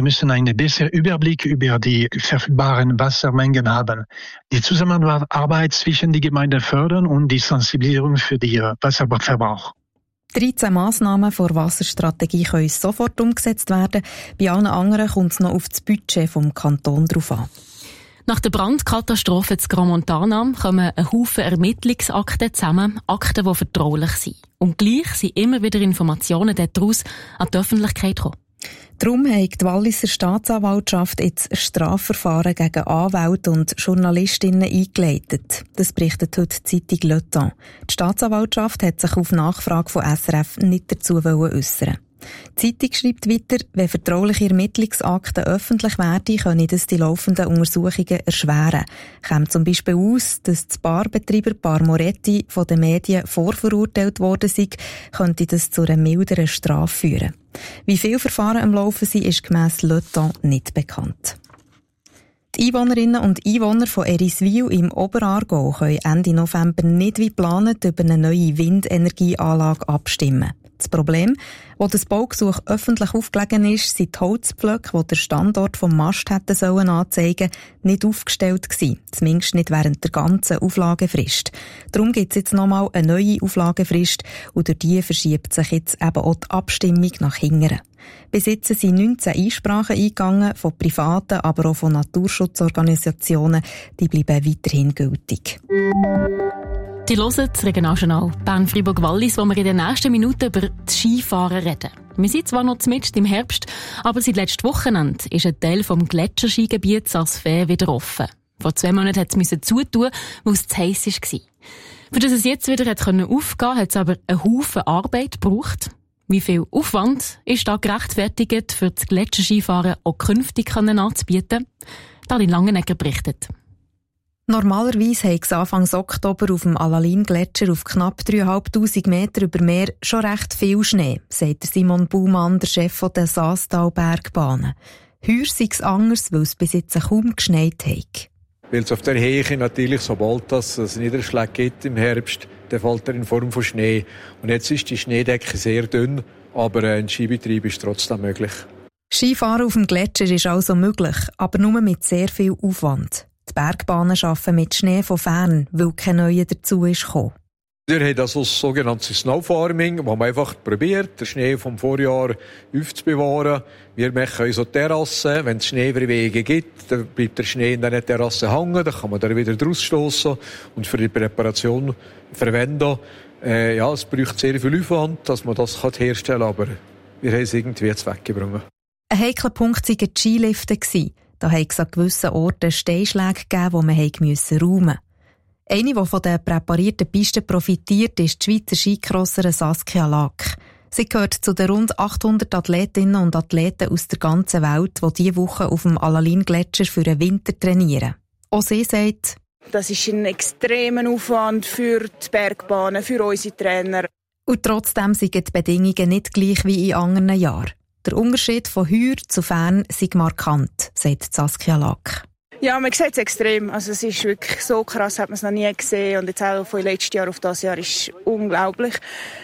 Wir müssen einen besseren Überblick über die verfügbaren Wassermengen haben. Die Zusammenarbeit zwischen die Gemeinden fördern und die Sensibilisierung für den Wasserverbrauch. 13 Massnahmen vor Wasserstrategie können sofort umgesetzt werden. Bei allen anderen kommt es noch auf das Budget vom Kanton drauf an. Nach der Brandkatastrophe in Grand Montana kommen ein Haufen Ermittlungsakten zusammen, Akten, die vertraulich sind. Und gleich sind immer wieder Informationen daraus an die Öffentlichkeit gekommen. Darum hat die Walliser Staatsanwaltschaft jetzt ein Strafverfahren gegen Anwälte und Journalistinnen eingeleitet. Das berichtet heute die Zeitung Le Temps. Die Staatsanwaltschaft hat sich auf Nachfrage von SRF nicht dazu äußern. Die Zeitung schreibt weiter, wenn vertrauliche Ermittlungsakten öffentlich werden, können das die laufenden Untersuchungen erschweren. Kommt zum Beispiel aus, dass das Barbetreiber Bar Moretti von den Medien vorverurteilt worden sei, könnte das zu einer milderen Strafe führen. Wie viele Verfahren am Laufen sind, ist gemäss Le Temps nicht bekannt. Die Einwohnerinnen und Einwohner von Eriswil im Oberaargau können Ende November nicht wie geplant über eine neue Windenergieanlage abstimmen. Das Problem, wo das Baugesuch öffentlich aufgelegen ist, sind die Holzpflöcke, die der Standort vom Mast hätten sollen anzeigen, nicht aufgestellt gewesen. Zumindest nicht während der ganzen Auflagefrist. Darum gibt es jetzt nochmal eine neue Auflagefrist und durch die verschiebt sich jetzt eben auch die Abstimmung nach hinten. Bis jetzt sind 19 Einsprachen eingegangen, von privaten, aber auch von Naturschutzorganisationen. Die bleiben weiterhin gültig. Die hören das Regionaljournal Bern-Fribourg-Wallis, wo wir in den nächsten Minuten über das Skifahren reden. Wir sind zwar noch mitten im Herbst, aber seit letztem Wochenende ist ein Teil des Gletscherskigebiets Saas-Fee wieder offen. Vor 2 Monaten musste es zutun, weil es zu heiss war. Für das es jetzt wieder aufgehen konnte, hat es aber einen Haufen Arbeit gebraucht. Wie viel Aufwand ist da gerechtfertigt, für das Gletscherskifahren auch künftig anzubieten? Darlin Langenegger berichtet. Normalerweise hat es Anfang Oktober auf dem Alalin-Gletscher auf knapp 3'500 Meter über Meer schon recht viel Schnee, sagt Simon Baumann, der Chef der Saastal-Bergbahnen. Heuer sei es anders, weil es bis jetzt kaum geschneit hat. Weil es auf der Höhe natürlich, sobald es Niederschläge gibt im Herbst, dann fällt er in Form von Schnee. Und jetzt ist die Schneedecke sehr dünn, aber ein Skibetrieb ist trotzdem möglich. Skifahren auf dem Gletscher ist also möglich, aber nur mit sehr viel Aufwand. Die Bergbahnen arbeiten mit Schnee von fern, weil kein neuer dazu ist gekommen. Wir haben das sogenanntes Snowfarming, wo man einfach probiert, den Schnee vom Vorjahr aufzubewahren. Wir machen unsere Terrassen. Wenn es Schneeverwege gibt, dann bleibt der Schnee in dieser Terrasse hängen, dann kann man da wieder rausstossen und für die Präparation verwenden. Es braucht sehr viel Aufwand, dass man das herstellen kann, aber wir haben es irgendwie jetzt weggebracht. Ein heikler Punkt waren die Skilifte. Da hat es an gewissen Orten Steinschläge gegeben, die man räumen musste. Eine, die von den präparierten Pisten profitiert, ist die Schweizer Skicrosserin Saskia Lack. Sie gehört zu den rund 800 Athletinnen und Athleten aus der ganzen Welt, die diese Woche auf dem Alalin-Gletscher für den Winter trainieren. Auch sie sagt, das ist ein extremer Aufwand für die Bergbahnen, für unsere Trainer. Und trotzdem sind die Bedingungen nicht gleich wie in anderen Jahren. Der Unterschied von heuer zu fern sei markant, sagt Saskia Lack. Ja, man sieht es extrem. Also es ist wirklich so krass, hat man es noch nie gesehen. Und jetzt auch von letztes Jahr auf das Jahr ist unglaublich.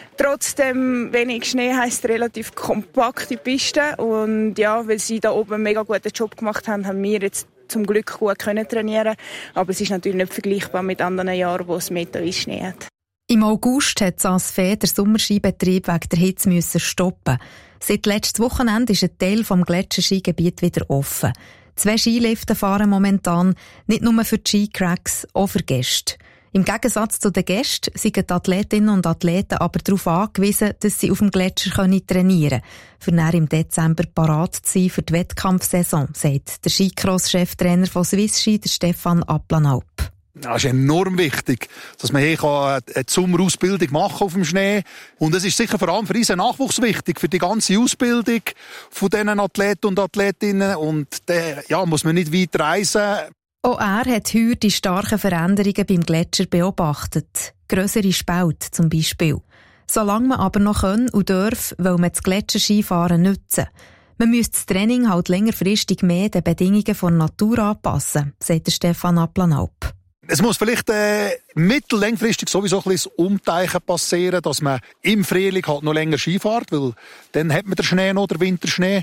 Trotzdem wenig Schnee heisst relativ kompakte Piste. Und ja, weil sie da oben einen mega guten Job gemacht haben, haben wir jetzt zum Glück gut trainieren. Aber es ist natürlich nicht vergleichbar mit anderen Jahren, wo es meterweise Schnee hat. Im August hat Saas-Fee den Sommerskibetrieb wegen der Hitze stoppen. Seit letztem Wochenende ist ein Teil des Gletscherskigebiets wieder offen. 2 Skilifte fahren momentan, nicht nur für die Skicracks, auch für Gäste. Im Gegensatz zu den Gästen sind die Athletinnen und Athleten aber darauf angewiesen, dass sie auf dem Gletscher trainieren können, für dann im Dezember parat zu sein für die Wettkampfsaison, sagt der Skicross-Cheftrainer von Swiss Ski, der Stefan Applanalp. Es ist enorm wichtig, dass man hier eine Sommerausbildung machen auf dem Schnee. Und es ist sicher vor allem für unseren Nachwuchs wichtig, für die ganze Ausbildung von diesen Athleten und Athletinnen. Und da muss man nicht weit reisen. Auch er hat heuer die starken Veränderungen beim Gletscher beobachtet. Grössere Spalte zum Beispiel. Solange man aber noch können und darf, will man das Gletscherskifahren nutzen. Man müsste das Training halt längerfristig mehr den Bedingungen der Natur anpassen, sagt Stefan Applanalp. Es muss vielleicht mittel-längfristig sowieso ein bisschen das Umteichen passieren, dass man im Frühling halt noch länger Ski fährt, weil dann hat man den Schnee noch, den Winterschnee.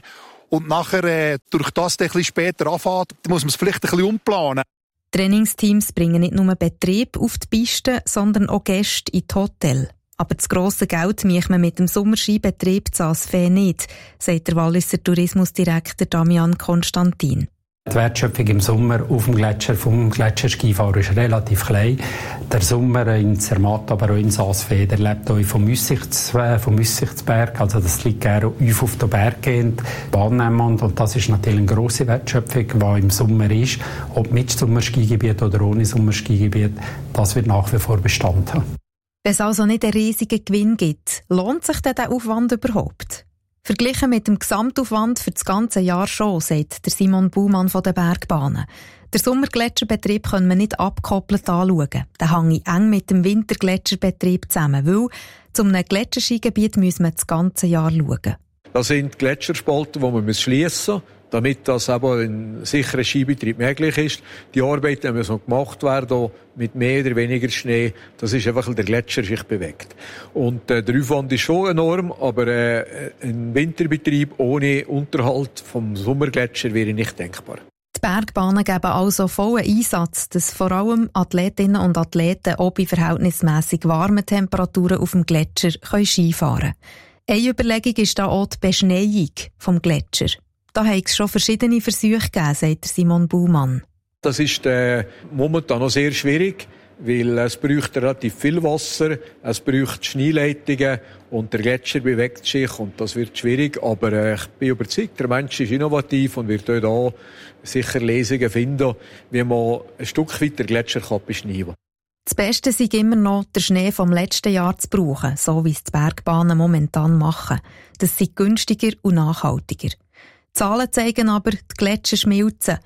und nachher durch das ein bisschen später anfängt, muss man es vielleicht ein bisschen umplanen. Trainingsteams bringen nicht nur Betrieb auf die Piste, sondern auch Gäste in die Hotel. Aber das grosse Geld macht man mit dem Sommerskibetrieb in Saas-Fee nicht, sagt der Walliser Tourismusdirektor Damian Konstantin. Die Wertschöpfung im Sommer auf dem Gletscher vom Gletscherskifahrer ist relativ klein. Der Sommer in Zermatt, aber auch in Saas-Fee, der lebt auch vom Aussichtsberg. Also das liegt gerne auf den Berg gehend, Bahnnehmend. Und das ist natürlich eine grosse Wertschöpfung, die im Sommer ist. Ob mit Sommerskigebiet oder ohne Sommerskigebiet, das wird nach wie vor Bestand haben. Wenn es also nicht einen riesigen Gewinn gibt, lohnt sich denn der Aufwand überhaupt? Verglichen mit dem Gesamtaufwand für das ganze Jahr schon, sagt der Simon Baumann von den Bergbahnen. Der Sommergletscherbetrieb können wir nicht abgekoppelt anschauen. Der hängt eng mit dem Wintergletscherbetrieb zusammen, weil zu einem Gletscherskigebiet müssen wir das ganze Jahr schauen. Das sind Gletscherspalten, die man schliessen muss, damit das eben ein sicherer Skibetrieb möglich ist. Die Arbeiten müssen gemacht werden, mit mehr oder weniger Schnee. Das ist einfach, weil der Gletscher sich bewegt. Und der Aufwand ist schon enorm, aber ein Winterbetrieb ohne Unterhalt vom Sommergletscher wäre nicht denkbar. Die Bergbahnen geben also vollen Einsatz, dass vor allem Athletinnen und Athleten auch bei verhältnismässig warmen Temperaturen auf dem Gletscher Skifahren können. Eine Überlegung ist da auch die Beschneiung vom Gletscher. Da hat es schon verschiedene Versuche gegeben, sagt Simon Baumann. Das ist momentan noch sehr schwierig, weil es braucht relativ viel Wasser, es braucht Schneeleitungen und der Gletscher bewegt sich und das wird schwierig. Aber ich bin überzeugt, der Mensch ist innovativ und wird dort sicher Lösungen finden, wie man ein Stück weit den Gletscher beschneiden kann. Das Beste ist immer noch, den Schnee vom letzten Jahr zu brauchen, so wie es die Bergbahnen momentan machen. Das sei günstiger und nachhaltiger. Die Zahlen zeigen aber, die Gletscher schmilzen.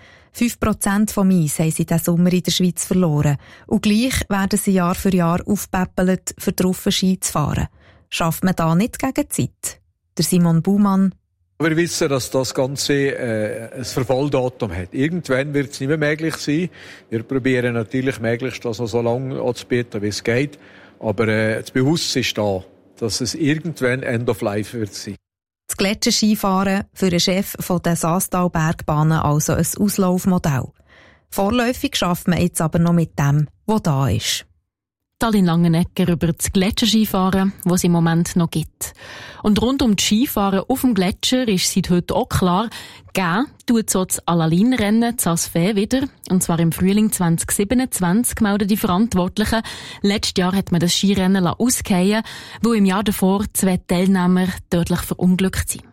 5% vom Eis haben sie diesen Sommer in der Schweiz verloren. Und gleich werden sie Jahr für Jahr aufpäppelt, für drauf Ski zu fahren. Schafft man da nicht gegen die Zeit? Der Simon Baumann. Wir wissen, dass das Ganze ein Verfalldatum hat. Irgendwann wird es nicht mehr möglich sein. Wir probieren natürlich möglichst das so lange anzubieten, wie es geht. Aber das Bewusstsein ist da, dass es irgendwann End of Life wird sein. Das Gletscherskifahren für den Chef der Saastal-Bergbahnen also ein Auslaufmodell. Vorläufig schafft man jetzt aber noch mit dem, was da ist. Tallinn Langenegger über das Gletscherskifahren, das es im Moment noch gibt. Und rund um das Skifahren auf dem Gletscher ist seit heute auch klar, geben tut so das Alaline-Rennen in Saas-Fee wieder. Und zwar im Frühling 2027, melden die Verantwortlichen. Letztes Jahr hat man das Skirennen ausgefallen, wo im Jahr davor 2 Teilnehmer tödlich verunglückt sind.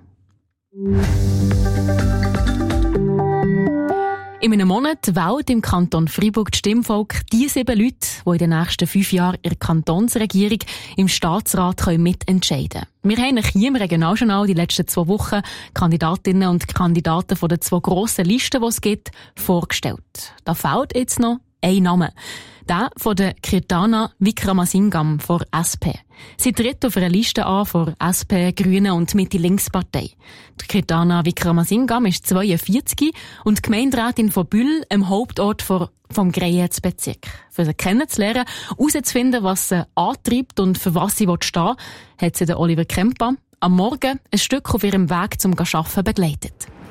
In einem Monat wählt im Kanton Freiburg das Stimmvolk die 7 Leute, die in den nächsten 5 Jahren in der Kantonsregierung im Staatsrat mitentscheiden können. Wir haben hier im Regionaljournal die letzten 2 Wochen Kandidatinnen und Kandidaten von den 2 grossen Listen, die es gibt, vorgestellt. Da fehlt jetzt noch ein Name. Der von der Kirtana Wickramasingam von SP. Sie tritt auf einer Liste an von SP, Grünen und Mitte-Links-Partei. Die Kirtana Wickramasingam ist 42 und Gemeinderätin von Bühl, einem Hauptort vom Greyerz-Bezirk. Für sie kennenzulernen, herauszufinden, was sie antreibt und für was sie stehen will, hat sie den Oliver Kempa am Morgen ein Stück auf ihrem Weg zum Arbeiten begleitet.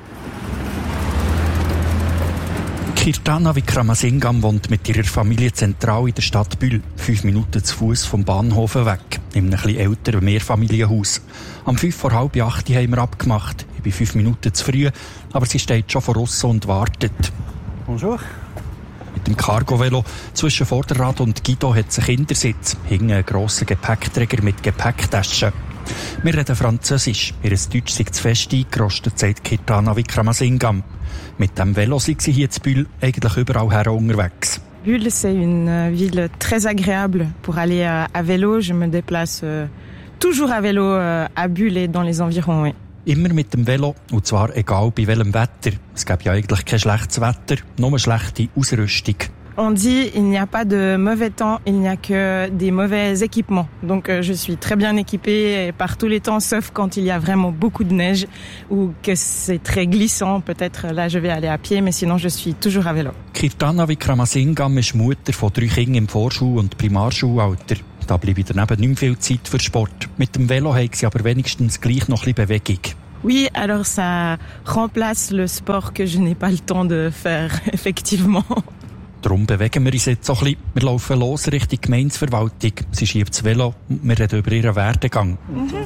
Kirtana Wickramasingam wohnt mit ihrer Familie zentral in der Stadt Bühl, 5 Minuten zu Fuß vom Bahnhof weg, in einem etwas älteren Mehrfamilienhaus. Am 7:45 haben wir abgemacht. Ich bin 5 Minuten zu früh, aber sie steht schon vor uns und wartet. Bonjour. Mit dem Cargo-Velo zwischen Vorderrad und Guido hat sie einen Kindersitz, hinten einen grossen Gepäckträger mit Gepäcktaschen. Wir reden Französisch. Ihr Deutsch sei zu fest eingerostet, sagt Kirtana Wickramasingam. Mit dem Velo sind sie hier in Bühl eigentlich überall her unterwegs. Bulle, c'est une ville très agréable pour aller à vélo. Je me déplace toujours à vélo à Bulle et dans les environs. Oui. Immer mit dem Velo, und zwar egal bei welchem Wetter. Es gibt ja eigentlich kein schlechtes Wetter, nur schlechte Ausrüstung. On dit il n'y a pas de mauvais temps, il n'y a que des mauvais équipements. Donc je suis très bien équipée par tous les temps, sauf quand il y a vraiment beaucoup de neige ou que c'est très glissant. Peut-être là je vais aller à pied, mais sinon je suis toujours à vélo. Kirtana Wickramasingam ist Mutter von 3 Kindern im Vorschul- und Primarschulalter. Da bleibt daneben nicht mehr viel Zeit für Sport. Mit dem Velo hat sie aber wenigstens gleich noch ein bisschen Bewegung. Oui, alors ça remplace le sport que je n'ai pas le temps de faire, effectivement. Darum bewegen wir uns jetzt so ein bisschen. Wir laufen los Richtung Gemeindeverwaltung. Sie schiebt das Velo und wir reden über ihren Werdegang.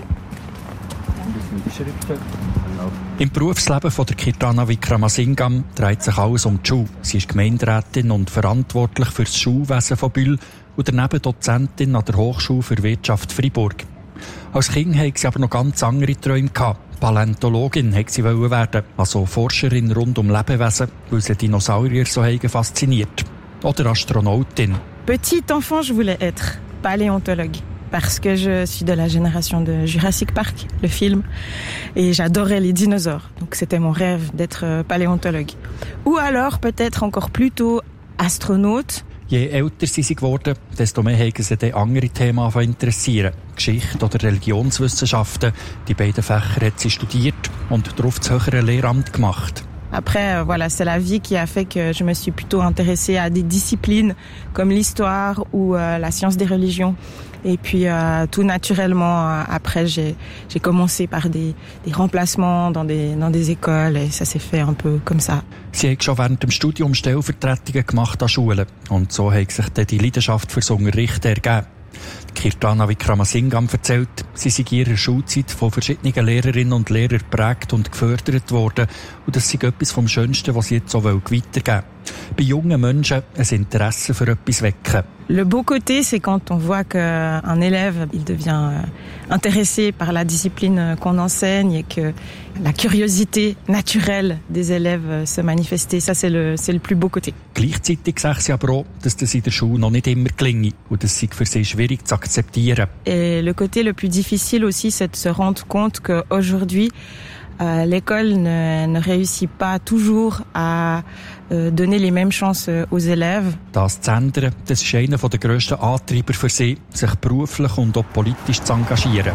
Im Berufsleben von der Kirtana Wickramasingam dreht sich alles um die Schule. Sie ist Gemeinderätin und verantwortlich für das Schulwesen von Bühl und daneben Dozentin an der Hochschule für Wirtschaft Freiburg. Als Kind hatte sie aber noch ganz andere Träume gehabt. Paläontologin wollte sie werden, also Forscherin rund um Lebewesen, weil sie Dinosaurier so fasziniert. Oder Astronautin. Petit enfant, je voulais être paléontologue. Parce que je suis de la génération de Jurassic Park, le film, et j'adorais les dinosaures. Donc c'était mon rêve d'être paléontologue. Ou alors peut-être encore plus tôt astronaute. Je älter sie geworden, desto mehr haben sie dann andere Themen interessieren. Geschichte oder Religionswissenschaften. Die beiden Fächer hat sie studiert und darauf das höhere Lehramt gemacht. Après, voilà, c'est la vie qui a fait que je me suis plutôt intéressée à des disciplines comme l'histoire ou la science des religions. Et puis tout naturellement, après, j'ai commencé par des remplacements dans des écoles et ça s'est fait un peu comme ça. Sie hat schon während dem Studium Stellvertretungen gemacht an Schulen und so hat sich dann die Leidenschaft fürs Unterrichten ergeben. Kirtana Wickramasingam erzählt, sie sei in ihrer Schulzeit von verschiedenen Lehrerinnen und Lehrern geprägt und gefördert worden und das sei etwas vom Schönsten, was sie jetzt so weitergeben will. Bei jungen Menschen ein Interesse für etwas wecken. Le beau côté, c'est quand on voit qu'un élève, il devient intéressé par la discipline qu'on enseigne et que la curiosité naturelle des élèves se manifeste. Ça, c'est le plus beau côté. Gleichzeitig sagt sie aber auch, dass das in der Schule noch nicht immer gelingt und das sei für sie schwierig zu akzeptieren. Et le côté le plus difficile aussi, c'est de se rendre compte qu'aujourd'hui, l'école ne réussit pas toujours à donner les mêmes chances aux élèves. Das zu ändern, das ist einer der grössten Antreiber für sie, sich beruflich und auch politisch zu engagieren.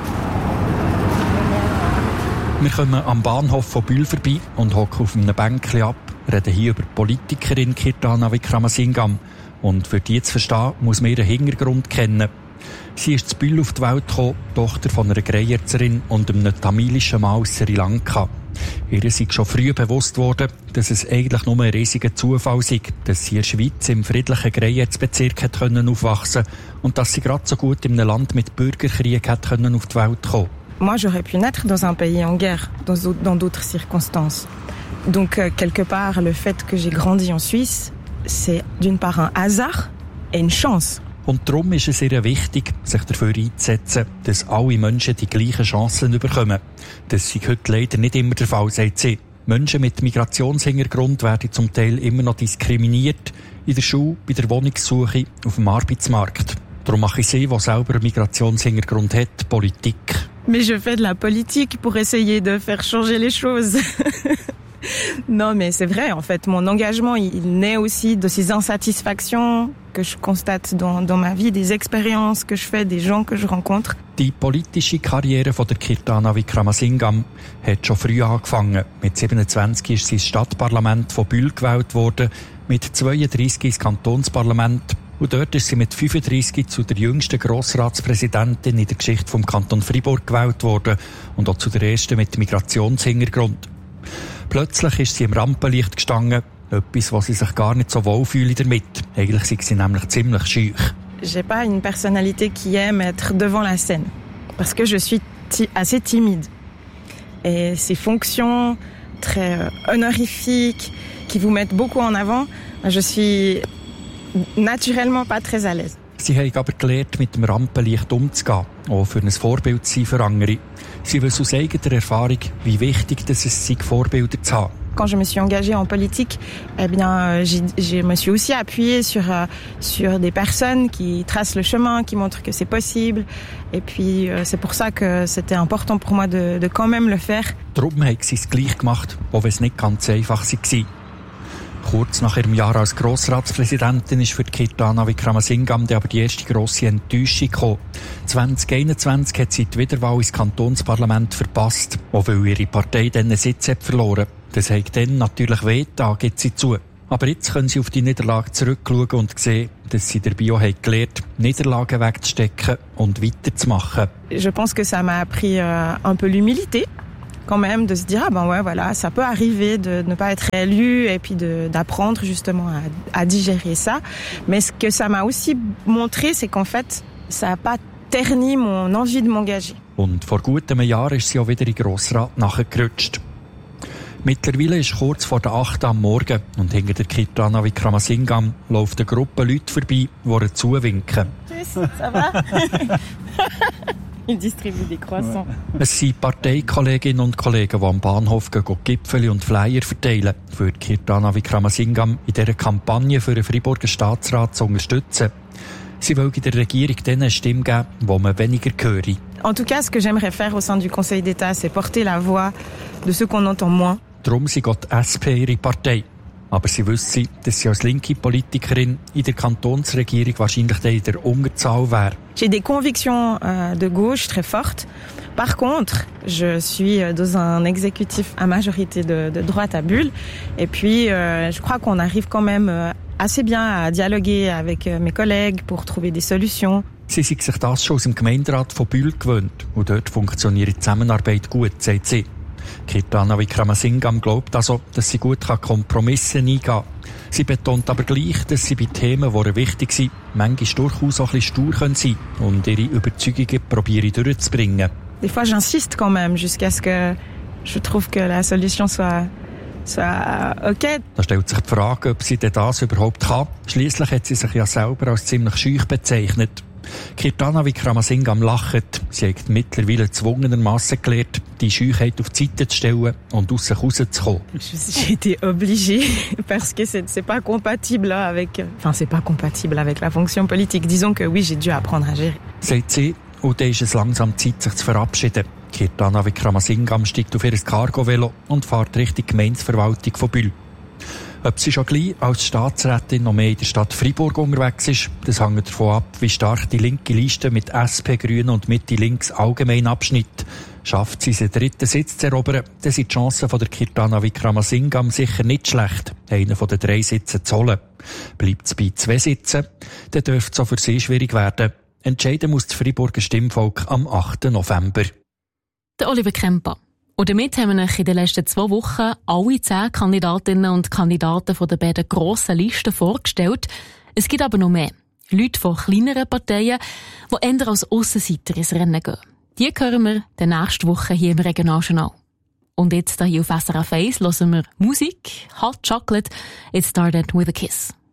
Wir kommen am Bahnhof von Bühl vorbei und hocken auf einem Bänkchen ab, reden hier über die Politikerin Kirtana Wickramasingam. Und für die zu verstehen, muss man ihren Hintergrund kennen. Sie ist zu Bühl auf die Welt gekommen, Tochter von einer Greyerzerin und einem tamilischen Mann aus Sri Lanka. Ihr ist schon früh bewusst worden, dass es eigentlich nur ein riesiger Zufall sei, dass sie in der Schweiz im friedlichen Greyerz-Bezirk aufwachsen und dass sie gerade so gut in einem Land mit Bürgerkrieg auf die Welt kommen. Moi, j'aurais pu naître dans un pays en guerre, dans d'autres circonstances. Donc, quelque part, le fait que j'ai grandi en Suisse, c'est d'une part un hasard et une chance. Und darum ist es ihr wichtig, sich dafür einzusetzen, dass alle Menschen die gleichen Chancen bekommen. Das ist heute leider nicht immer der Fall, sagt sie. Menschen mit Migrationshintergrund werden zum Teil immer noch diskriminiert, in der Schule, bei der Wohnungssuche, auf dem Arbeitsmarkt. Darum mache ich sie, die selber einen Migrationshintergrund hat, Politik. Mais je fais de la politique pour essayer de faire changer les choses. Non, mais c'est vrai, en fait. Mon engagement, il naît aussi de ces insatisfactions que je constate dans ma vie, des expériences que je fais, des gens que je rencontre. Die politische Karriere von der Kirtana Wickramasingam hat schon früh angefangen. Mit 27 ist sie ins Stadtparlament von Bühl gewählt worden, mit 32 ins Kantonsparlament. Und dort ist sie mit 35 zu der jüngsten Grossratspräsidentin in der Geschichte vom Kanton Freiburg gewählt worden und auch zu der ersten mit Migrationshintergrund. Plötzlich ist sie im Rampenlicht gestanden, etwas, was sie sich gar nicht so wohl fühlt damit. Eigentlich sind sie nämlich ziemlich schüch. J'ai pas une personnalité qui aime être devant la scène, parce que je suis assez timide. Et ces fonctions très honorifiques, qui vous mettent beaucoup en avant, je suis naturellement pas très à l'aise. Sie haben aber gelernt, mit dem Rampenlicht umzugehen, auch für ein Vorbild zu sein für andere. Sie wissen aus eigener Erfahrung, wie wichtig es ist, Vorbilder zu haben. Quand je me suis engagée en politique, eh bien, je me suis aussi appuyée sur des personnes qui tracent le chemin, qui montrent que c'est possible. Et puis, c'est pour ça que c'était important pour moi de quand même le faire. Darum haben sie es gleich gemacht, auch wenn es nicht ganz einfach war. Kurz nach ihrem Jahr als Grossratspräsidentin ist für die Kirtana Wickramasingam aber die erste grosse Enttäuschung gekommen. 2021 hat sie die Wiederwahl ins Kantonsparlament verpasst, auch weil ihre Partei dann einen Sitz hat verloren. Das hat dann natürlich wehgetan, gibt sie zu. Aber jetzt können sie auf die Niederlage zurückschauen und sehen, dass sie dabei auch gelernt haben, Niederlagen wegzustecken und weiterzumachen. Je pense que ça m'a appris un peu l'humilité. quand même de se dire ça peut arriver de ne pas être élu et puis d'apprendre justement à digérer ça. Mais ce que ça m'a aussi montré, c'est qu'en fait, ça n'a pas terni mon envie de m'engager. Und vor gut einem Jahr ist sie auch wieder in den Grossrat nachgerutscht. Mittlerweile ist kurz vor der 8 am Morgen und hinter der Kirtana Wickramasingam läuft eine Gruppe Leute vorbei, die ihr zuwinken. Tschüss, ça va? Il distribue des croissants. Es sind Parteikolleginnen und Kollegen, die am Bahnhof Gipfeli und Flyer verteilen, für Kirtana Wickramasingam in dieser Kampagne für den Freiburger Staatsrat zu unterstützen. Sie wollen der Regierung eine Stimme geben, die man weniger höre. En tout cas, ce que j'aimerais faire au sein du Conseil d'État, c'est porter la voix de ceux qu'on entend moins. Darum sie geht die SP ihre Partei. Aber sie wissen, dass sie als linke Politikerin in der Kantonsregierung wahrscheinlich in der Unterzahl wäre. J'ai des convictions de gauche très fortes. Par contre, je suis dans un exécutif à majorité de droite à Bulle. Et puis, je crois qu'on arrive quand même assez bien à dialoguer avec mes collègues pour trouver des solutions. Sie sind sich das schon aus dem Gemeinderat von Bulle gewöhnt. Und dort funktioniert die Zusammenarbeit gut, sagt sie. Kirtana Wickramasingam glaubt also, dass sie gut Kompromisse eingehen kann. Sie betont aber gleich, dass sie bei Themen, die ihr wichtig sind, manchmal durchaus auch ein bisschen stur sein können und ihre Überzeugungen probieren durchzubringen. Des fois, j'insiste quand même, jusqu'à ce que je trouve que la solution soit okay. Da stellt sich die Frage, ob sie denn das überhaupt kann. Schliesslich hat sie sich ja selber als ziemlich schüch bezeichnet. Kirtana Wickramasingam lacht. Sie hat mittlerweile gezwungenermassen gelernt, die Scheuchheit auf die Seite zu stellen und aus sich rauszukommen. J'ai été obligée parce que c'est pas compatible avec la fonction politique. Disons que oui, j'ai dû apprendre à gérer. Sagt sie, und dann ist es langsam Zeit, sich zu verabschieden. Kirtana Wickramasingam steigt auf ihr Cargo-Velo und fährt Richtung Gemeindeverwaltung von Bulle. Ob sie schon gleich als Staatsrätin noch mehr in der Stadt Freiburg unterwegs ist, das hängt davon ab, wie stark die linke Liste mit SP, Grünen und Mitte links allgemein abschnitt. Schafft sie den 3. Sitz zu erobern, dann sind die Chancen von der Kirtana Wickramasingam sicher nicht schlecht, einen von den 3 Sitzen zu holen. Bleibt es bei 2 Sitzen, dann dürfte es auch für sie schwierig werden. Entscheiden muss das Freiburger Stimmvolk am 8. November. Der Oliver Kemper. Und damit haben wir euch in den letzten 2 Wochen alle 10 Kandidatinnen und Kandidaten von den beiden grossen Listen vorgestellt. Es gibt aber noch mehr. Leute von kleineren Parteien, die eher als Aussenseiter ins Rennen gehen. Die hören wir die nächste Woche hier im Regionaljournal. Und jetzt hier auf SRF 1 hören wir Musik, Hot Chocolate, It Started With a Kiss.